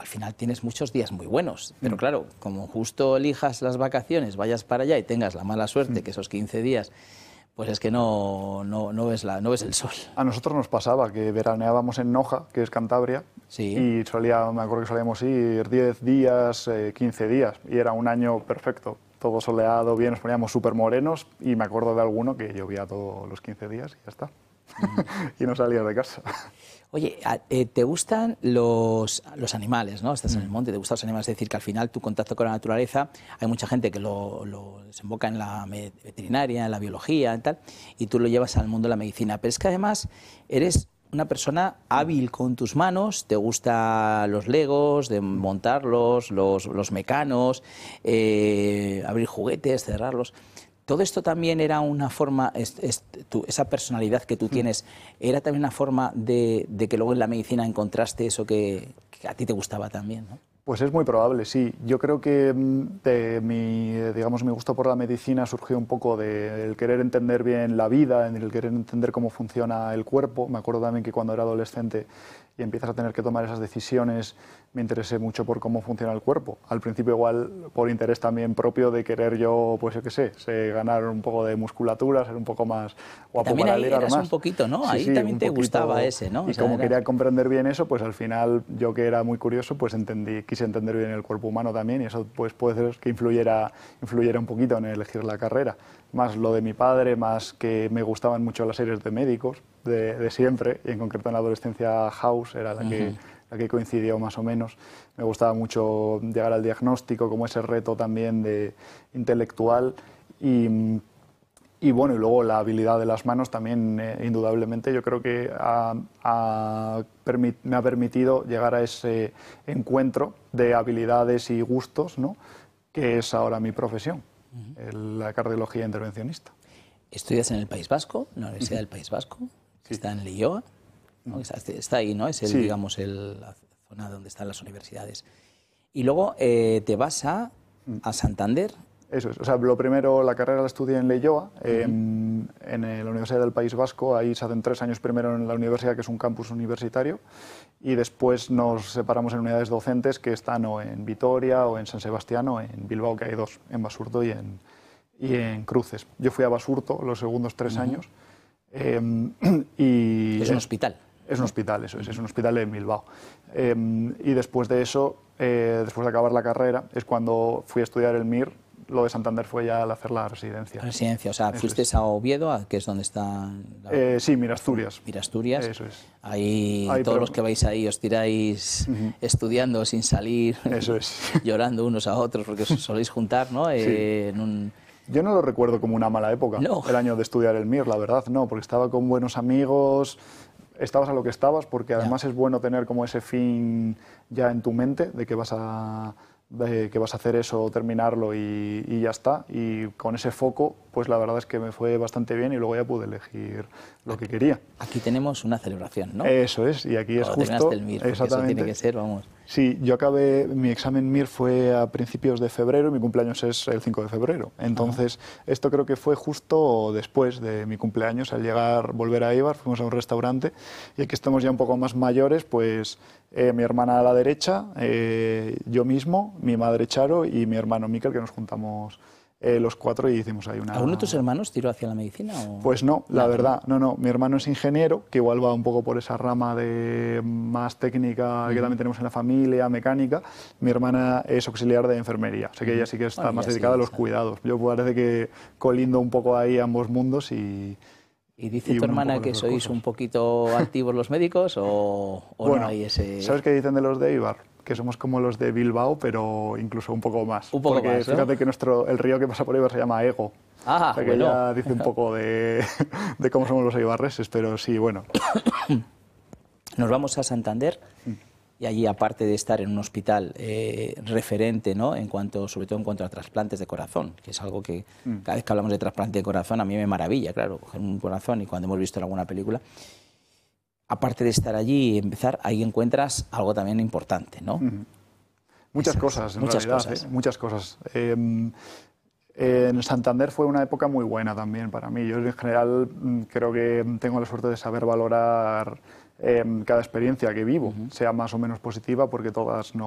final tienes muchos días muy buenos. Pero claro, como justo elijas las vacaciones, vayas para allá y tengas la mala suerte que esos 15 días, pues es que no ves el sol. A nosotros nos pasaba que veraneábamos en Noja, que es Cantabria, Sí. y me acuerdo que solíamos ir 10 días, 15 días, y era un año perfecto, todo soleado, bien, nos poníamos súper morenos, y me acuerdo de alguno que llovía todos los 15 días y ya está, y no salías de casa. Oye, ¿te gustan los animales, ¿no? Estás en el monte, te gustan los animales, es decir, que al final tu contacto con la naturaleza, hay mucha gente que lo desemboca en la veterinaria, en la biología y tal, y tú lo llevas al mundo de la medicina, pero es que además eres una persona hábil con tus manos, te gustan los legos, de montarlos, los mecanos, abrir juguetes, cerrarlos. ¿Todo esto también era una forma, esa personalidad que tú tienes, era también una forma de que luego en la medicina encontraste eso que a ti te gustaba también, ¿no? Pues es muy probable, sí. Yo creo que mi gusto por la medicina surgió un poco del querer entender bien la vida, en el querer entender cómo funciona el cuerpo. Me acuerdo también que cuando era adolescente y empiezas a tener que tomar esas decisiones, me interesé mucho por cómo funciona el cuerpo. Al principio igual por interés también propio de querer yo, pues yo qué sé, ganar un poco de musculatura, ser un poco más guapo también para ahí ligar eras más. un poquito, ¿no? Sí, Ahí sí, también un te poquito. gustaba ese, ¿no? Y O sea, como quería comprender bien eso, pues al final yo que era muy curioso, pues quise entender bien el cuerpo humano también, y eso pues puede ser que influyera un poquito en elegir la carrera. Más lo de mi padre, más que me gustaban mucho las series de médicos de siempre, y en concreto en la adolescencia House era la que coincidió más o menos. Me gustaba mucho llegar al diagnóstico, como ese reto también intelectual, y bueno, y luego la habilidad de las manos también, indudablemente, yo creo que me ha permitido llegar a ese encuentro de habilidades y gustos, ¿no?, que es ahora mi profesión, la cardiología intervencionista. Estudias en el País Vasco, en la Universidad del País Vasco, que está en Leioa, ¿no? Está ahí, ¿no? Es digamos, la zona donde están las universidades. Y luego te vas a Santander. Eso es, o sea, lo primero, la carrera la estudié en Leioa, en la Universidad del País Vasco. Ahí se hacen 3 años primero en la universidad, que es un campus universitario, y después nos separamos en unidades docentes que están o en Vitoria o en San Sebastián o en Bilbao, que hay 2, en Basurto y en Cruces. Yo fui a Basurto los segundos 3 años. Y es un hospital. Es un hospital, eso es un hospital en Bilbao. Y después de eso, después de acabar la carrera, es cuando fui a estudiar el MIR. Lo de Santander fue ya al hacer la residencia. La residencia, o sea, fuiste a Oviedo, que es donde está... Sí, Mirasturias. Mirasturias. Eso es. Ahí todos los que vais ahí os tiráis estudiando sin salir, eso es. llorando unos a otros, porque os soléis juntar, ¿no? Sí. Yo no lo recuerdo como una mala época, no. El año de estudiar el MIR, la verdad, no, porque estaba con buenos amigos, estabas a lo que estabas, porque además es bueno tener como ese fin ya en tu mente de que vas a hacer eso, terminarlo y ya está. Y con ese foco, pues la verdad es que me fue bastante bien y luego ya pude elegir lo que quería. Aquí tenemos una celebración, ¿no? Eso es, y aquí cuando es justo... el MIR, exactamente. Eso tiene que ser, vamos. Sí, yo acabé, mi examen MIR fue a principios de febrero y mi cumpleaños es el 5 de febrero. Entonces, esto creo que fue justo después de mi cumpleaños, al volver a Eibar, fuimos a un restaurante, y aquí estamos ya un poco más mayores, pues mi hermana a la derecha, yo mismo, mi madre Charo y mi hermano Miquel, que nos juntamos los 4 y hicimos ahí una... ¿Alguno de tus hermanos tiró hacia la medicina? Pues no, la verdad, no. Mi hermano es ingeniero, que igual va un poco por esa rama de más técnica que también tenemos en la familia, mecánica. Mi hermana es auxiliar de enfermería, o sea que ella sí que está más dedicada a los cuidados. Yo parece que colindo un poco ahí ambos mundos y... ¿Y dice tu hermana que sois un poquito activos los médicos o bueno, no hay ese...? ¿Sabes qué dicen de los de Eibar? Que somos como los de Bilbao, pero incluso un poco más. Un poco porque más, ¿no? Fíjate que el río que pasa por Eibar se llama Ego. Ah, o sea que bueno. ya dice un poco de cómo somos los eibarreses, pero sí, bueno. Nos vamos a Santander y allí, aparte de estar en un hospital referente, ¿no?, sobre todo en cuanto a trasplantes de corazón, que es algo que cada vez que hablamos de trasplante de corazón a mí me maravilla, claro, coger un corazón, y cuando hemos visto en alguna película, aparte de estar allí y empezar, ahí encuentras algo también importante, ¿no? Muchas cosas, en realidad, muchas cosas. En Santander fue una época muy buena también para mí. Yo en general creo que tengo la suerte de saber valorar cada experiencia que vivo, sea más o menos positiva, porque todas no